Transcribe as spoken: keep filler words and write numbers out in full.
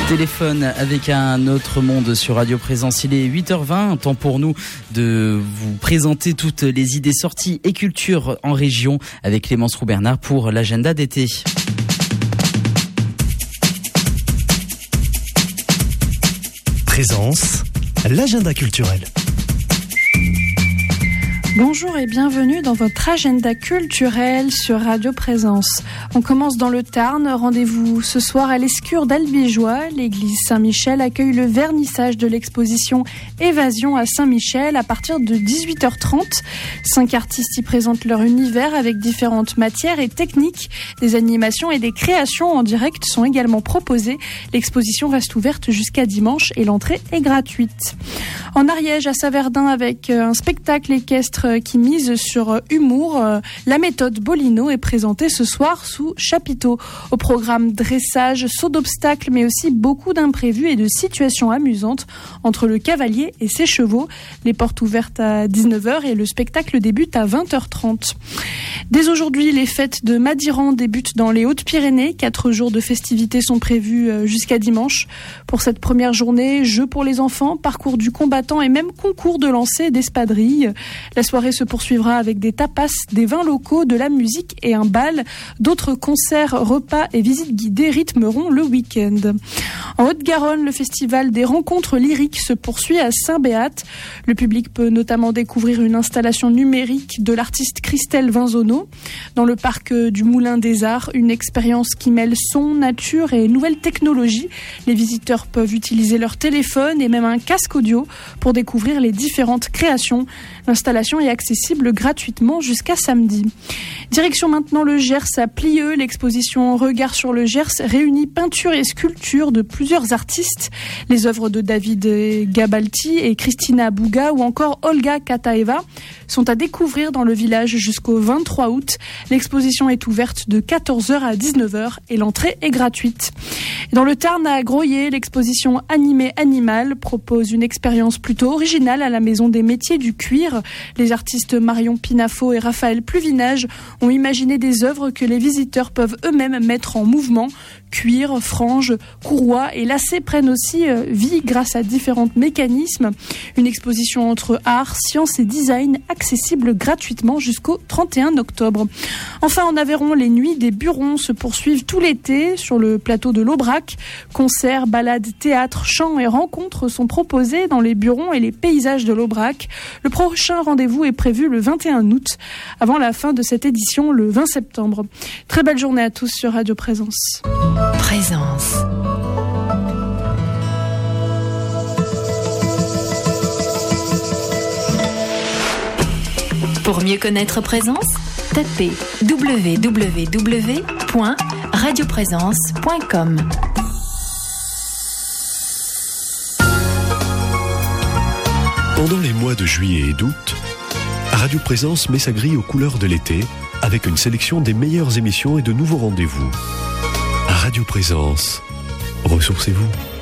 Téléphone avec un autre monde sur Radio Présence. Il est huit heures vingt, temps pour nous de vous présenter toutes les idées sorties et culture en région avec Clémence Roux-Bernard pour l'agenda d'été. Présence, l'agenda culturel. Bonjour et bienvenue dans votre agenda culturel sur Radio Présence. On commence dans le Tarn. Rendez-vous ce soir à l'Escure d'Albigeois. L'église Saint-Michel accueille le vernissage de l'exposition Évasion à Saint-Michel à partir de dix-huit heures trente. Cinq artistes y présentent leur univers avec différentes matières et techniques. Des animations et des créations en direct sont également proposées. L'exposition reste ouverte jusqu'à dimanche et l'entrée est gratuite. En Ariège, à Saverdin, avec un spectacle équestre qui mise sur humour, la méthode Bolino est présentée ce soir sous chapiteau. Au programme dressage, saut d'obstacles, mais aussi beaucoup d'imprévus et de situations amusantes entre le cavalier et ses chevaux. Les portes ouvertes à dix-neuf heures et le spectacle débute à vingt heures trente. Dès aujourd'hui, les fêtes de Madiran débutent dans les Hautes-Pyrénées. Quatre jours de festivités sont prévus jusqu'à dimanche. Pour cette première journée, jeux pour les enfants, parcours du combattant et même concours de lancer d'espadrilles. La soirée se poursuivra avec des tapas, des vins locaux, de la musique et un bal. D'autres concerts, repas et visites guidées rythmeront le week-end. En Haute-Garonne, le festival des rencontres lyriques se poursuit à Saint-Béat. Le public peut notamment découvrir une installation numérique de l'artiste Christelle Vinzonneau. Dans le parc du Moulin des Arts, une expérience qui mêle son, nature et nouvelles technologies. Les visiteurs peuvent utiliser leur téléphone et même un casque audio pour découvrir les différentes créations. L'installation est accessible gratuitement jusqu'à samedi. Direction maintenant le Gers à Plieux. L'exposition Regard sur le Gers réunit peinture et sculpture de plusieurs artistes. Les œuvres de David Gabalti et Christina Bouga ou encore Olga Kataeva sont à découvrir dans le village jusqu'au vingt-trois août. L'exposition est ouverte de quatorze heures à dix-neuf heures et l'entrée est gratuite. Dans le Tarn à Groyer, l'exposition Animé Animal propose une expérience plutôt originale à la Maison des Métiers du Cuir. Les artistes Marion Pinafo et Raphaël Pluvinage ont imaginé des œuvres que les visiteurs peuvent eux-mêmes mettre en mouvement. Cuir, franges, courroies et lacets prennent aussi vie grâce à différents mécanismes. Une exposition entre art, science et design accessible gratuitement jusqu'au trente et un octobre. Enfin, en Aveyron, les nuits des Burons se poursuivent tout l'été sur le plateau de l'Aubrac. Concerts, balades, théâtres, chants et rencontres sont proposés dans les Burons et les paysages de l'Aubrac. Le prochain rendez-vous est prévu le vingt et un août, avant la fin de cette édition le vingt septembre. Très belle journée à tous sur Radio Présence. Présence. Pour mieux connaître Présence, tapez w w w point radio présence point com. Pendant les mois de juillet et d'août, Radio Présence met sa grille aux couleurs de l'été avec une sélection des meilleures émissions et de nouveaux rendez-vous. Radio Présence, ressourcez-vous.